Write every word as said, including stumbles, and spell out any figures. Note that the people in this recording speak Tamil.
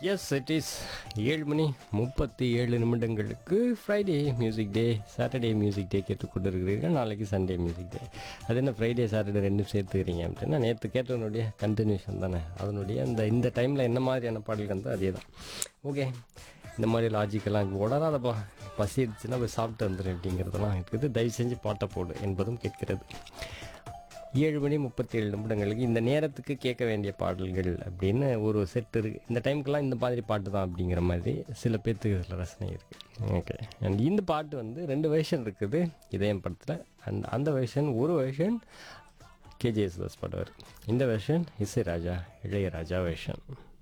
எஸ் இட் இஸ் ஏழு மணி முப்பத்தி ஏழு நிமிடங்களுக்கு ஃப்ரைடே மியூசிக் டே சாட்டர்டே மியூசிக் டே கேட்டுக்கொண்டு இருக்கிறீர்கள். நாளைக்கு சண்டே மியூசிக் டே. அது என்ன ஃப்ரைடே சாட்டர்டே ரெண்டும் சேர்த்துக்கிறீங்க அப்படின்னா நேற்று கேட்டவனுடைய கண்டினியூஷன் தானே. அதனுடைய அந்த இந்த டைமில் என்ன மாதிரியான பாடல்கள் வந்து அதே தான். ஓகே, இந்த மாதிரி லாஜிக்கெல்லாம் உடனாதப்பா பசி எடுத்துச்சுன்னா போய் சாப்பிட்டு வந்துடும் அப்படிங்கிறதெல்லாம் இருக்குது. தயவு செஞ்சு பாட்டை போடு என்பதும் கேட்கிறது. ஏழு மணி முப்பத்தி ஏழு நிமிடங்களுக்கு இந்த நேரத்துக்கு கேட்க வேண்டிய பாடல்கள் அப்படின்னு ஒரு செட் இருக்குது. இந்த டைமுக்கெல்லாம் இந்த மாதிரி பாட்டு தான் அப்படிங்கிற மாதிரி சில பேர்த்துக்கு இதில் ரசனை இருக்குது. ஓகே, அண்ட் இந்த பாட்டு வந்து ரெண்டு வெர்ஷன் இருக்குது இதயம் படத்தில். அண்ட் அந்த வெர்ஷன் ஒரு வெர்ஷன் கேஜிஎஸ்தாஸ் பாடுவார். இந்த வெர்ஷன் இசை ராஜா இளையராஜா வெர்ஷன்.